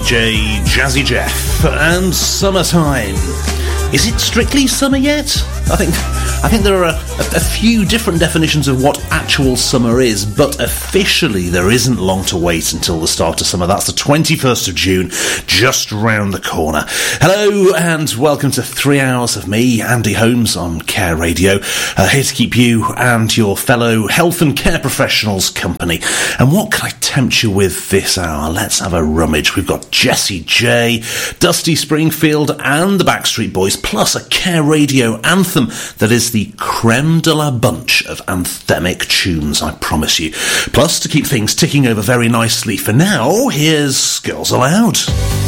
J, Jazzy Jeff, and Summertime. Is it strictly summer yet? I think there are a few different definitions of what actual summer is, but officially there isn't long to wait until the start of summer. That's the 21st of June, just round the corner. Hello and welcome to 3 hours of me, Andy Holmes, on Care Radio, here to keep you and your fellow health and care professionals company. And what can I tempt you with this hour? Let's have a rummage. We've got Jessie J, Dusty Springfield and the Backstreet Boys, plus a Care Radio anthem that is the creme de la bunch of anthemic tunes, I promise you. Plus, to keep things ticking over very nicely for now, here's Girls Aloud.